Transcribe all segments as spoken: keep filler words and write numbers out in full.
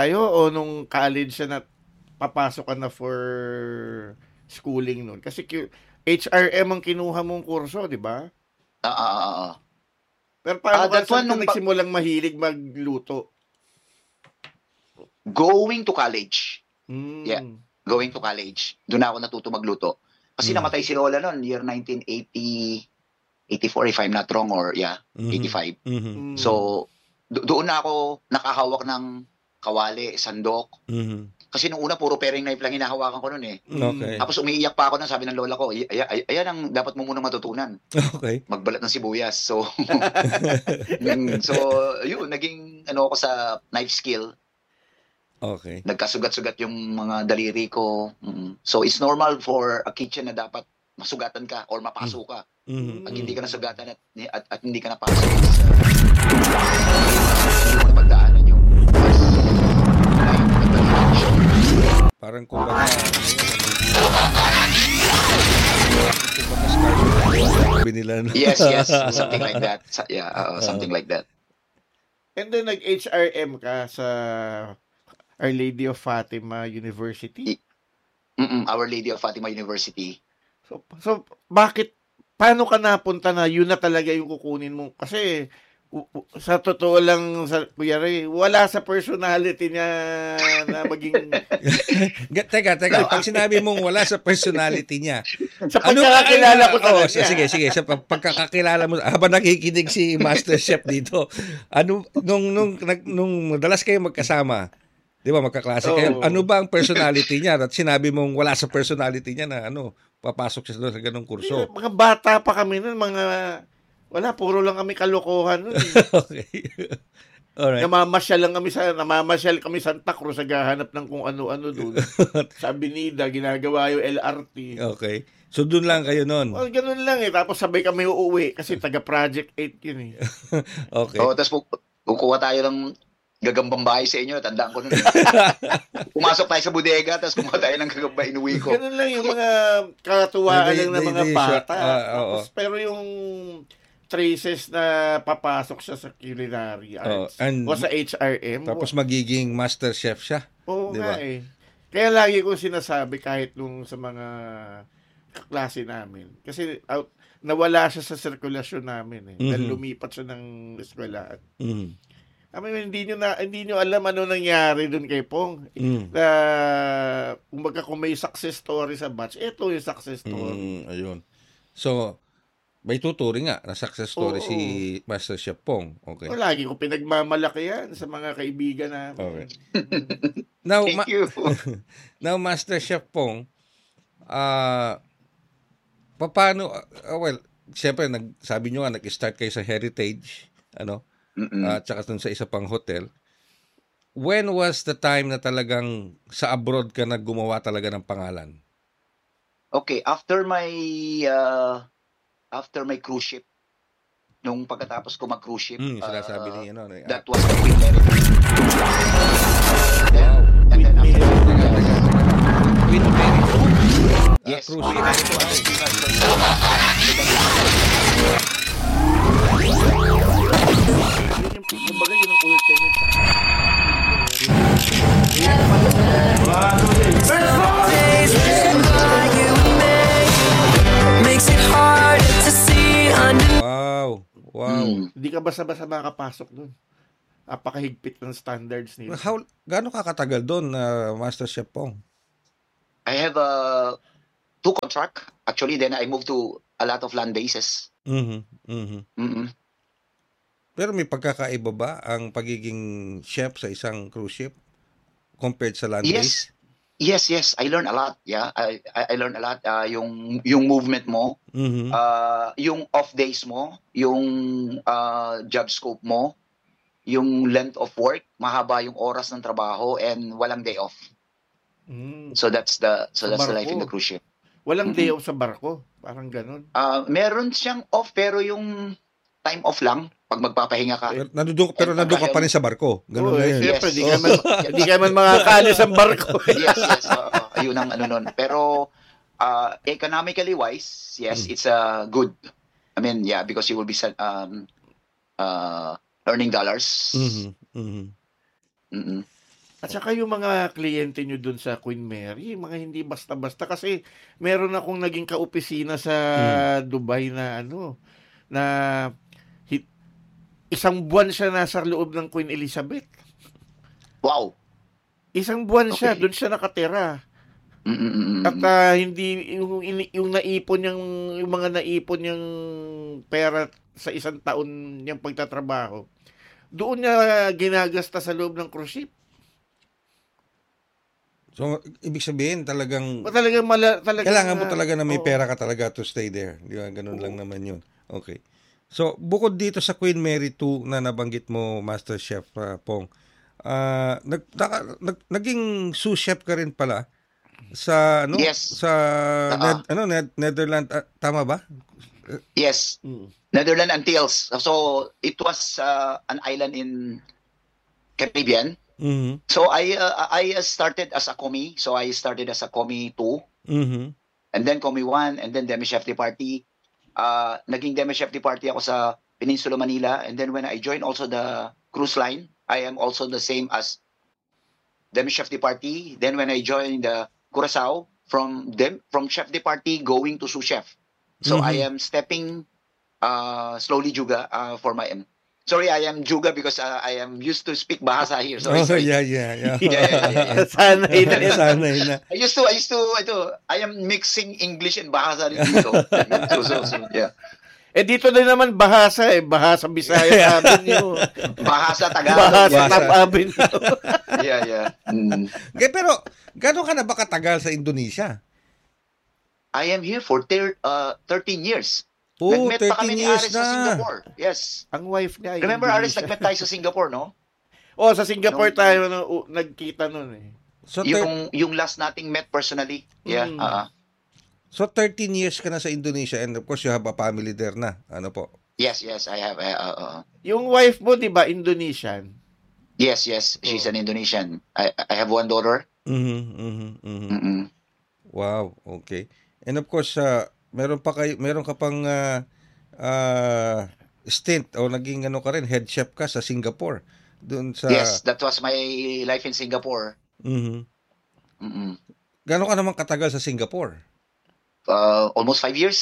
tayo o nung college siya na papasok ka na for schooling nun? Kasi H R M ang kinuha mong kurso, di ba? Ah, ah, ah, ah. Pero paano Ah, ka that saan one ka nung ba- nagsimulang mahilig magluto? Going to college. Mm. Yeah. Going to college. Doon ako natuto magluto. Kasi Mm. namatay si Lola noon, year nineteen eighty, eighty-four if I'm not wrong, or yeah, Mhm. eighty-five. Mhm. Mm. So, do- doon na ako nakahawak ng kawali, sandok. Mhm. Kasi nung una, puro paring knife lang hinahawakan ko noon eh. Okay. Tapos umiiyak pa ako na sabi ng lola ko, "Ay- ay- ay- ayan ang dapat mo munang matutunan. Okay. Magbalat ng sibuyas." So, mm, so yun, naging ano ako sa knife skill. Okay. Nagkasugat-sugat yung mga daliri ko. Mm. So, it's normal for a kitchen na dapat masugatan ka or mapaso ka. Mhm. Pag hindi ka nasugatan at, at, at hindi ka napasok, is, uh, hindi mo napagdaanan yung mas Parang kumbaga, kumbaga Scarface, sabi nila, no? yes, yes, something like that. Sa- yeah, uh, something like that. And then nag-H R M ka sa Our Lady of Fatima University. Mm-mm, Our Lady of Fatima University. So, so bakit, paano ka napunta na yun na talaga yung kukunin mo? Kasi, u- u- sa totoo lang, sa, kuyari, wala sa personality niya na maging, Ga- Teka, teka, pag sinabi mong wala sa personality niya, sa pagkakakilala ko oh, talaga. sige, sige, sa pag- pagkakakilala mo, habang nakikinig si Master Chef dito, ano, nung, nung, nung, nung madalas kayo magkasama, di ba, magkaklase kayo, Oo. ano ba ang personality niya? At sinabi mong wala sa personality niya na, ano, papasok siya doon sa ganong kurso. Mga bata pa kami nun, mga, wala, puro lang kami kalokohan nun. eh. Okay. Alright. Namamasyal lang kami sa, namamasyal kami sa Santa Cruz, naghahanap ng kung ano-ano doon. Sa Avenida, ginagawa yung L R T. Okay. So, doon lang kayo noon. Oh, ganun lang eh. Tapos sabay kami uuwi kasi taga Project eight yun eh. Okay. Oh, tapos pu- kukuha tayo ng gagambang bahay sa inyo. Tandaan ko nun. Pumasok tayo sa bodega, tapos kumuha tayo ng gagamba, inuwi ko. Ganun lang yung mga katuwaan Hindi- lang ng hindi- mga hindi siya- bata. ah, oo. Tapos, pero yung traces na papasok siya sa culinary arts Oh, and- o sa H R M. Tapos magiging master chef siya. Oo di ba? nga eh. Kaya lagi ko sinasabi kahit nung sa mga kaklase namin. Kasi out, nawala siya sa sirkulasyon namin eh. Dahil Mhm. lumipat siya ng eskwelahan. Mm. I mean, hindi nyo, na, hindi nyo alam ano nangyari dun kay Pong. Mm. Na, kumbaga kung may success story sa batch, ito yung success story. Mm, ayun. So, may tuturing nga na success story Oo. si Master Chef Pong. Okay. O, lagi ko pinagmamalaki yan sa mga kaibigan namin. Okay. Now, Thank ma- you. now Master Chef Pong, ah paano, ah, well, siyempre, nag, sabi nyo nga, nag-start kayo sa Heritage, ano, Mm-mm. at saka dun sa isa pang hotel. When was the time na talagang sa abroad ka na gumawa talaga ng pangalan? Okay, after my uh, after my cruise ship, nung pagkatapos ko mag-cruise ship, Hmm, uh, sinasabi ni ano. eh, that was the Queen Mary. Then, and then after, Teka, teka, teka. Queen Mary two? Ah, yes, cruise Queen ship. Mary two, ang Queen Mary two. Yun yung, kumbaga yun yung ultimate. Makes it hard to see under. Wow. Wow. Mm. Hindi ka basta-basta makakapasok dun. Napakahigpit ng standards nila. How, gaano ka katagal doon, na Master Chef Pong? I have a two contract. Actually, then I moved to a lot of land bases. Mhm. Mhm. Mm-mm. Pero may pagkakaiba ba ang pagiging chef sa isang cruise ship compared sa land base? Yes. Yes, yes. I learned a lot. Yeah, I I, I learned a lot. Uh, yung yung movement mo, Mhm. uh, yung off days mo, yung uh, job scope mo, yung length of work, mahaba yung oras ng trabaho, and walang day off. Mm. So that's the so Sa that's the life in barko. the cruise ship. Walang Mm-mm. day off sa barko. Parang ganun. Uh, meron siyang off, pero yung time off lang pag magpapahinga ka. Pero nandun, pero And nandun ka pagka- pa rin sa barko. Ganun Oo, na eh, yun. siyempre, Yes. di ka man, di ka man makakaalis ang barko. Yes, yes. Uh, uh, yun ang ano nun. Pero uh, economically wise, yes, Mm. it's uh, good. I mean, yeah, because you will be um, uh, earning dollars. Mhm. Mhm. Mm-mm. At saka yung mga kliyente nyo dun sa Queen Mary, mga hindi basta-basta. Kasi meron akong naging kaopisina sa Dubai na ano, na hi- isang buwan siya nasa loob ng Queen Elizabeth. Wow. Isang buwan siya, Okay. doon siya nakatira. Mm-mm-mm. At ah, hindi yung, ini- yung naipon yung, yung mga naipon yung pera sa isang taon niyang pagtatrabaho, doon niya ginagasta sa loob ng cruise ship. So, ibig sabihin, talagang, O talagang mala, talagang, kailangan mo ah, talaga na may oo. pera ka talaga to stay there. Di ba? Ganun lang naman yun. Okay. So, bukod dito sa Queen Mary two na nabanggit mo, Master Chef uh, Pong, ah, nag, naka- nag, naging sous chef ka rin pala sa, ano? Yes. Sa, Ah. Ned, ano, Ned, Netherlands, ah, tama ba? Yes. Mm. Netherlands Antilles. So it was uh, an island in Caribbean. Mhm. So I uh, I started as a commie. So I started as a commie two, Mhm. and then commie one, and then demi chef de party. Uh, naging demi chef de party ako sa Peninsula Manila, and then when I joined also the cruise line, I am also the same as demi chef de party. Then when I joined the Curaçao, from them from chef de party going to sous chef. So Mhm. I am stepping uh, slowly juga uh, for my sorry, I am juga because uh, I am used to speak Bahasa here. Sorry, Oh, sorry. yeah, yeah, yeah. Yeah, yeah, yeah, yeah. Sanay na rin. Sanay na. I used to, I used to, ito, I am mixing English and Bahasa rin dito. so, so, so, yeah. Eh dito din naman bahasa eh. Bahasa Bisaya Avenue. Bahasa Tagalog. Bahasa Bahasa. Tap Avenue. Yeah, yeah. Mm. Okay, pero, gano'n ka na ba katagal sa Indonesia? I am here for thir- uh, thirteen years. Oh, Nagmet pa thirteen kami ni years Aris sa na. Singapore. Yes. Ang wife niya. ay Remember, Aris, Indonesia. nagmet tayo sa Singapore, no? Oh, sa Singapore No. tayo no, uh, nagkita nun eh. So, thir- Yung, yung last nating met personally. Yeah. Mm. uh so thirteen years ka na sa Indonesia and of course you have a family there na. Ano po? Yes, yes, I have. Uh, uh, uh. Yung wife mo, di ba, Indonesian? Yes, yes. She's Oh. an Indonesian. I, I have one daughter. Mhm, mhm, mhm. Mm-mm. Wow, okay. And of course, uh, meron pa kayo, meron ka pang uh, uh, stint o naging ano ka rin, head chef ka sa Singapore. Doon sa Yes, that was my life in Singapore. Mhm. Mm-mm. Gano'n ka naman katagal sa Singapore? Uh, almost five years.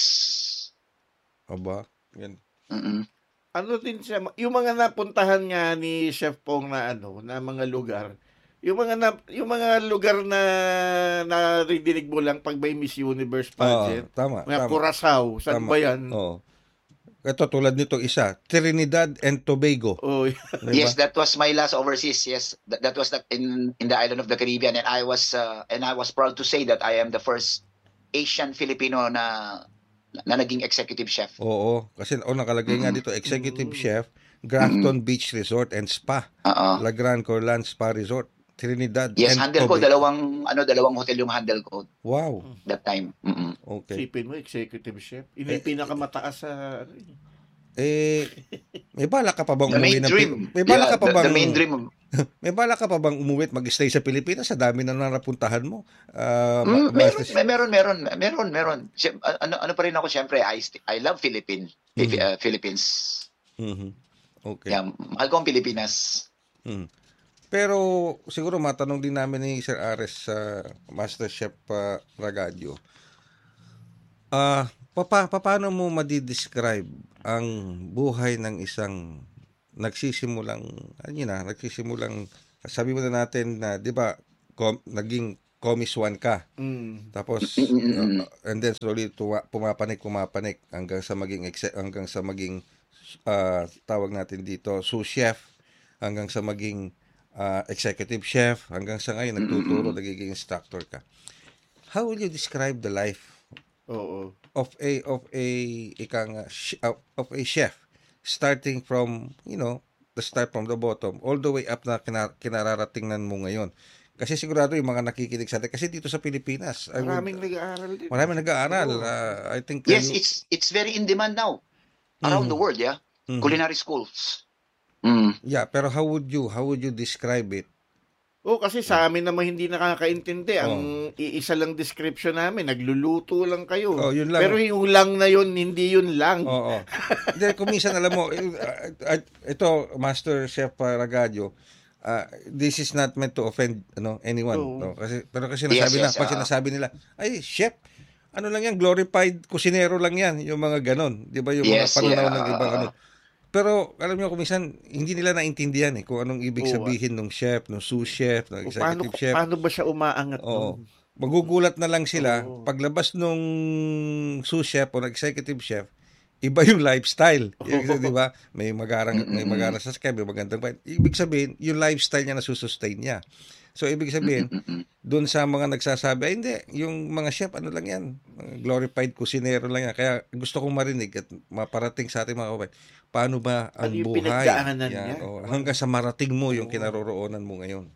Aba, yan. Mm-mm. Ano din siya, yung mga napuntahan nga ni Chef Pong na ano, na mga lugar, yung mga na, yung mga lugar na naririnig mo lang pag may Miss Universe Oo, pageant, tama, mga tama. Curaçao, saan Tama. ba yan? Oo. Ito, tulad nito isa, Trinidad and Tobago. Oh, Diba? Yes, that was my last overseas. Yes, that, that was the, in in the island of the Caribbean, and I was uh, and I was proud to say that I am the first Asian Filipino na na naging executive chef. Oo, kasi o nakalagay nga dito, Executive Mm. Chef, Grafton Beach Resort and Spa, Uh-uh. La Gran Corlan Spa Resort, Trinidad Yes, and handle ko Tobago. dalawang ano dalawang hotel yung handle ko Wow, that time. Mm-mm. okay. Sipin mo, executive chef. Yun yung pinakamataas sa... ano eh. Eh, may bala ka pa bang The umuwi main ng dream. Pi- May bala Yeah, ka pa the, bang the main dream. May bala ka pa bang umuwi at mag-stay sa Pilipinas sa dami na napuntahan mo? Ah, ma- Mm, meron, Master- meron, meron, meron, meron. Siyem- Ano, ano pa rin ako, syempre, I, st- I love Philippines. Mhm. uh, Philippines. Mhm. Okay. Yeah, mahal ko ang Pilipinas. Mhm. Pero siguro matanong din namin ni Sir Ares sa Master Chef uh, Ragadio. Ah, papa paano mo madi-describe ang buhay ng isang nagsisimulang ano yun na, nagsisimulang sabi mo na natin na 'di ba com, naging Comis one ka. Mm. Tapos Mm-mm. uh, and then slowly tuma- pumapanik pumapanik hanggang sa maging exe- hanggang sa maging uh, tawag natin dito sous chef hanggang sa maging uh, executive chef hanggang sa ngayon nagtuturo nagiging instructor ka. How will you describe the life Oo. of a of a ikang uh, of a chef starting from you know the start from the bottom all the way up na kina, kinararatingnan mo ngayon? Kasi sigurado yung mga nakikinig sa atin kasi dito sa Pilipinas I would- Maraming nag-aaral din. Maraming nag-aaral. Oo. Uh, I think Yes, you- it's it's very in demand now around Mhm. the world, yeah. Mhm. Culinary schools. Mm. Yeah, pero how would you how would you describe it? Oo, kasi sa amin naman hindi nakakaintindi. Ang iisa lang description namin, nagluluto lang kayo. Oh, yun lang. Pero yung lang na yun, hindi yun lang. Oo. Hindi, kung minsan alam mo, eh, uh, uh, ito, Master Chef uh, Ragadio, ah, this is not meant to offend ano anyone, Oo. no? Kasi pero kasi Yes, nasabi na, yes, pag ah. sinasabi nila, ay chef, ano lang yan, glorified kusinero lang yan, yung mga ganon, 'di ba? Yung mga Yes, pananaw yeah, ng ibang ah, ano. Pero alam niyo kung minsan hindi nila naintindihan eh kung anong ibig Oo. sabihin ng chef, ng sous chef, ng O paano, executive chef. paano ba siya umaangat Oo. nun? Magugulat na lang sila Oo. paglabas nung sous chef o ng executive chef, iba yung lifestyle. Yung, Oo. di ba? May magarang may Mm-mm. magara sa sky, may magandang bahay. Ibig sabihin, yung lifestyle niya na susustain niya. So ibig sabihin, Mm-mm. doon sa mga nagsasabi, ay hindi, yung mga chef ano lang yan, mga glorified kusinero lang yan. Kaya gusto kong marinig at maparating sa ating mga kababayan, paano ba ang Ano yung buhay? pinagdaanan Yan, niya? o, hanggang sa marating mo yung Oo. kinaroroonan mo ngayon.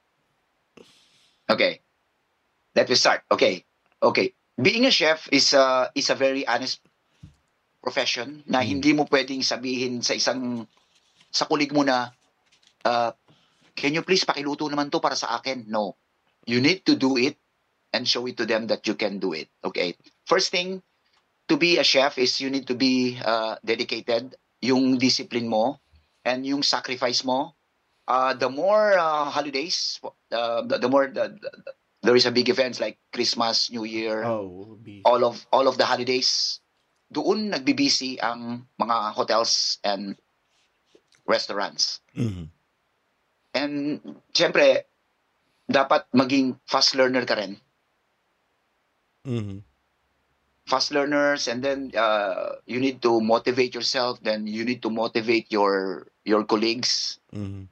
Okay. Let me start. Okay. Okay. Being a chef is a is a very honest profession na Mm. hindi mo pwedeng sabihin sa isang sa kulig mo na uh, can you please pakiluto naman to para sa akin? No. You need to do it and show it to them that you can do it. Okay. First thing, to be a chef is you need to be uh, dedicated, yung discipline mo and yung sacrifice mo. Uh, the more uh, holidays, uh, the, the more the, the, there is a big events like Christmas, New Year, Oh, busy. all of all of the holidays, doon nagbibisi ang mga hotels and restaurants. Mhm. And syempre, dapat maging fast learner ka rin. Mhm. Fast learners, and then uh, you need to motivate yourself, then you need to motivate your your colleagues, Mhm.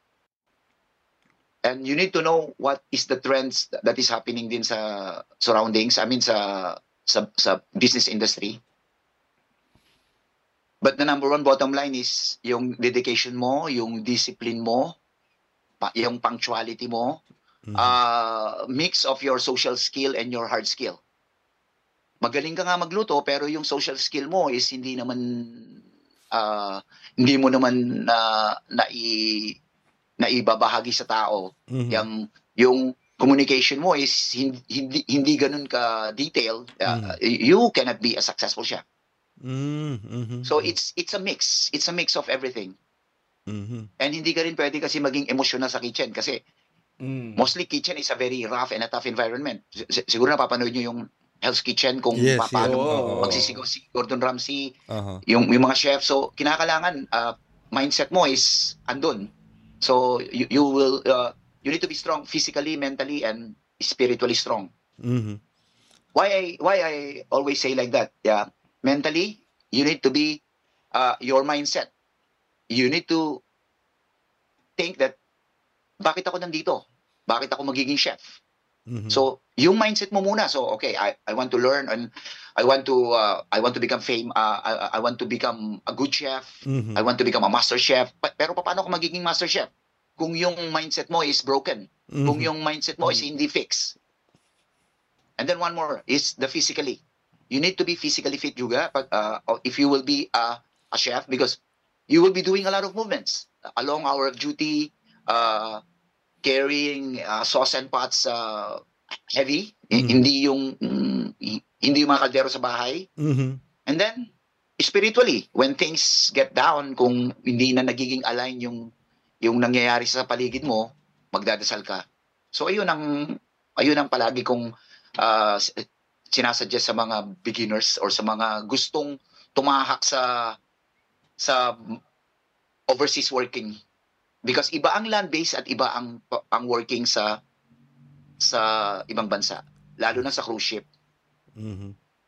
and you need to know what is the trends that is happening din sa surroundings, I mean sa sa, sa business industry. But the number one bottom line is yung dedication mo, yung discipline mo, pa, yung punctuality mo, Mhm. uh, mix of your social skill and your hard skill. Magaling ka nga magluto pero yung social skill mo is hindi naman uh, hindi mo naman na nai naibabahagi sa tao. Mhm. Yung yung communication mo is hindi hindi, hindi ganun ka detailed. Uh, You cannot be a successful chef. Mhm. Mhm. So it's it's a mix. It's a mix of everything. Mhm. And hindi ka rin pwede kasi maging emotional sa kitchen kasi Mm. mostly kitchen is a very rough and a tough environment. S- siguro napapanood nyo yung Hell's Kitchen kung Yes, pa- paano yes. Oo, oo. magsisigaw si Gordon Ramsay, Aha. yung, yung mga chef. So, kinakailangan, uh, mindset mo is andun. So, you, you will, uh, you need to be strong physically, mentally, and spiritually strong. Mhm. Why I, why I always say like that? Yeah. Mentally, you need to be, uh, your mindset. You need to think that, bakit ako nandito? Bakit ako magiging chef? Mhm. So, yung mindset mo muna. So, okay, I, I want to learn and I want to uh, I want to become fame uh, I, I want to become a good chef. Mhm. I want to become a master chef. Pa- pero paano ako magiging master chef? Kung yung mindset mo is broken. Kung Mhm. yung mindset mo is hindi fix. And then one more is the physically. You need to be physically fit juga pag uh, if you will be a, a chef because you will be doing a lot of movements along hour of duty, uh, carrying uh, sauce and pots uh, heavy, Mhm. hindi yung mm, hi- hindi yung mga kaldero sa bahay. Mhm. And then spiritually, when things get down, kung hindi na nagiging align yung yung nangyayari sa paligid mo, magdadasal ka. So ayun ang ayun ang palagi kong uh, s- sinasuggest sa mga beginners or sa mga gustong tumahak sa sa overseas working. Because iba ang land-based at iba ang ang working sa sa ibang bansa, lalo na sa cruise ship. Mhm.